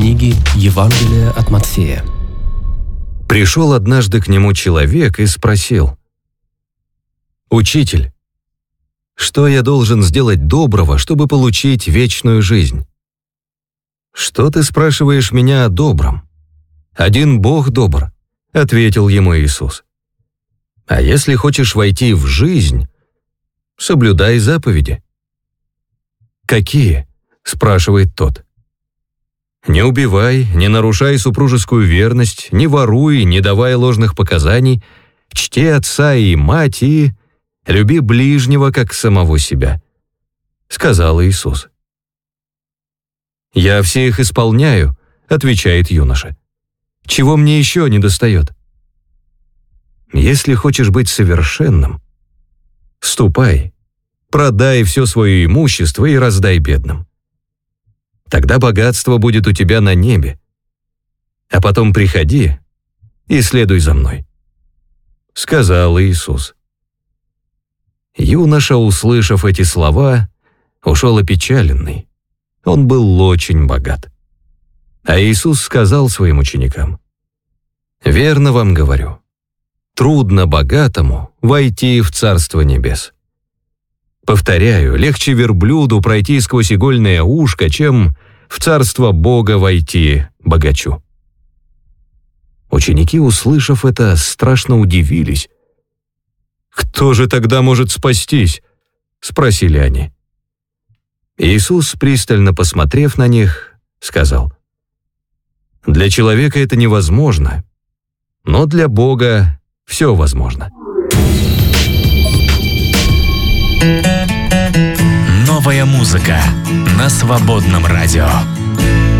книги Евангелия от Матфея. Пришел однажды к нему человек и спросил: «Учитель, что я должен сделать доброго, чтобы получить вечную жизнь?» «Что ты спрашиваешь меня о добром? Один Бог добр», — ответил ему Иисус. «А если хочешь войти в жизнь, соблюдай заповеди». «Какие?» — спрашивает тот. «Не убивай, не нарушай супружескую верность, не воруй, не давай ложных показаний, чти отца и мать и люби ближнего, как самого себя», — сказал Иисус. «Я все их исполняю», — отвечает юноша. «Чего мне еще недостает?» «Если хочешь быть совершенным, ступай, продай все свое имущество и раздай бедным. Тогда богатство будет у тебя на небе. А потом приходи и следуй за мной», — сказал Иисус. Юноша, услышав эти слова, ушел опечаленный. Он был очень богат. А Иисус сказал своим ученикам: «Верно вам говорю, трудно богатому войти в Царство Небес. Повторяю, легче верблюду пройти сквозь игольное ушко, чем в Царство Бога войти богачу». Ученики, услышав это, страшно удивились. «Кто же тогда может спастись?» — спросили они. Иисус, пристально посмотрев на них, сказал: «Для человека это невозможно, но для Бога все возможно». Новая музыка на Свободном радио.